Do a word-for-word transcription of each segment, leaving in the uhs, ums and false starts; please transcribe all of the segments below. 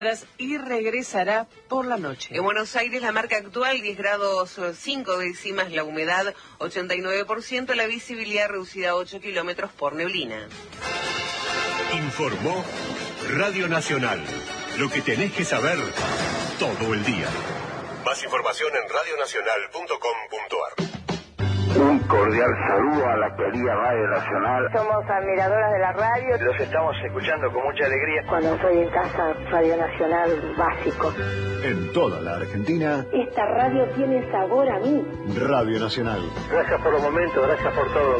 y regresará por la noche. En Buenos Aires la marca actual diez grados cinco décimas, la humedad ochenta y nueve por ciento, la visibilidad reducida a ocho kilómetros por neblina. Informó Radio Nacional. Lo que tenés que saber todo el día. Más información en radio nacional punto com punto ar. Un cordial saludo a la querida Radio Nacional. Somos admiradoras de la radio. Los estamos escuchando con mucha alegría. Cuando estoy en casa, Radio Nacional básico. En toda la Argentina, esta radio tiene sabor a mí. Radio Nacional. Gracias por los momentos, gracias por todo.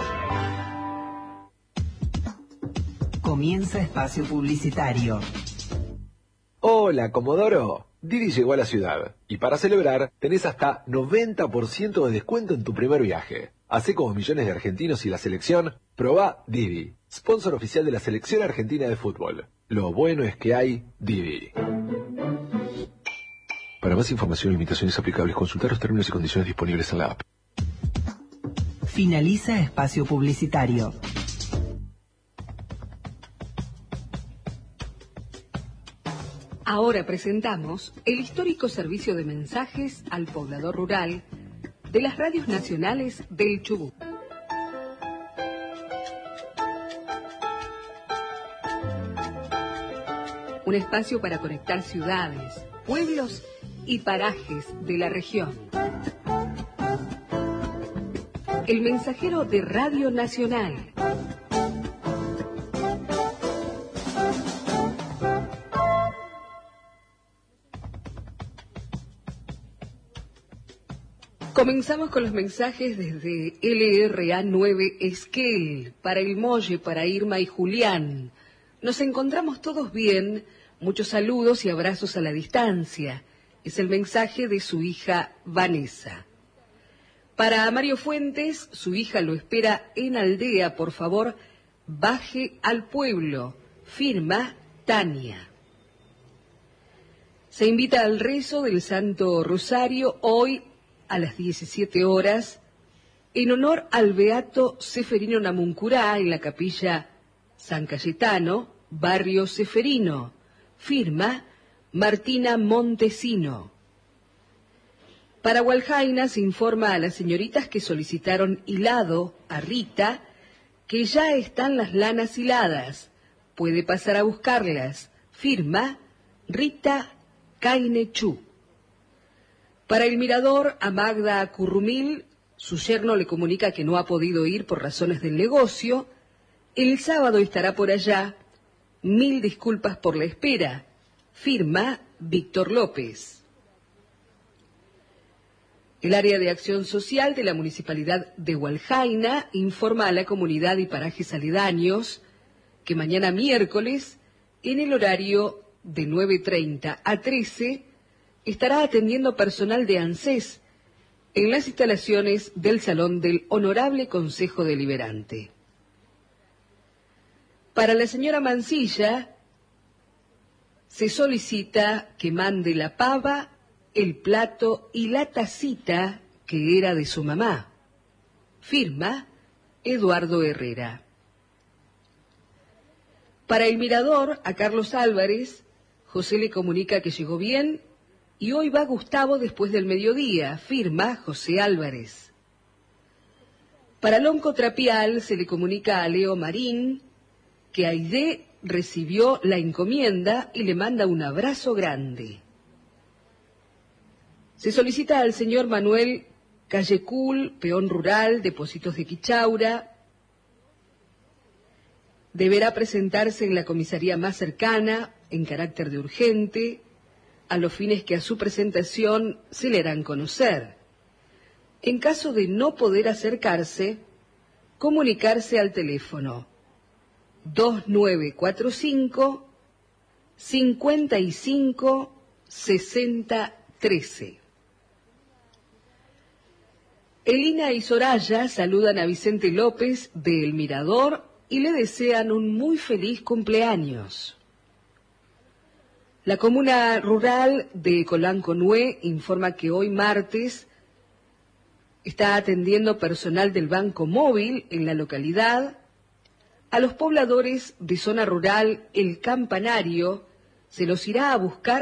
Comienza espacio publicitario. Hola, Comodoro. Didi llegó a la ciudad y para celebrar tenés hasta noventa por ciento de descuento en tu primer viaje. Hacé como millones de argentinos y la selección, probá Didi, sponsor oficial de la selección argentina de fútbol. Lo bueno es que hay Didi. Para más información y limitaciones aplicables, consultar los términos y condiciones disponibles en la app. Finaliza espacio publicitario. Ahora presentamos el histórico servicio de mensajes al poblador rural de las radios nacionales del Chubut. Un espacio para conectar ciudades, pueblos y parajes de la región. El mensajero de Radio Nacional. Comenzamos con los mensajes desde L R A nueve Esquel, para el Molle, para Irma y Julián. Nos encontramos todos bien, muchos saludos y abrazos a la distancia. Es el mensaje de su hija Vanessa. Para Mario Fuentes, su hija lo espera en Aldea, por favor, baje al pueblo. Firma Tania. Se invita al rezo del Santo Rosario hoy a las diecisiete horas, en honor al beato Seferino Namuncurá en la capilla San Cayetano, barrio Seferino. Firma Martina Montesino. Para Hualjaina se informa a las señoritas que solicitaron hilado a Rita que ya están las lanas hiladas. Puede pasar a buscarlas. Firma Rita Cainechú. Para el Mirador, a Magda Currumil, su yerno le comunica que no ha podido ir por razones del negocio. El sábado estará por allá. Mil disculpas por la espera. Firma Víctor López. El área de acción social de la Municipalidad de Hualjaina informa a la comunidad y parajes aledaños que mañana miércoles, en el horario de nueve treinta a trece, estará atendiendo personal de ANSES en las instalaciones del Salón del Honorable Consejo Deliberante. Para la señora Mancilla, se solicita que mande la pava, el plato y la tacita que era de su mamá. Firma Eduardo Herrera. Para el Mirador, a Carlos Álvarez, José le comunica que llegó bien y hoy va Gustavo después del mediodía. Firma José Álvarez. Para Lonco Trapial se le comunica a Leo Marín que Aide recibió la encomienda y le manda un abrazo grande. Se solicita al señor Manuel Callecul, peón rural, Depósitos de Quichaura. Deberá presentarse en la comisaría más cercana, en carácter de urgente, a los fines que a su presentación se le harán conocer. En caso de no poder acercarse, comunicarse al teléfono dos nueve cuatro cinco, cinco cinco, seis cero uno tres. Elina y Soraya saludan a Vicente López de El Mirador y le desean un muy feliz cumpleaños. La comuna rural de Colanco-Nué informa que hoy martes está atendiendo personal del Banco Móvil en la localidad a los pobladores de zona rural El Campanario se los irá a buscar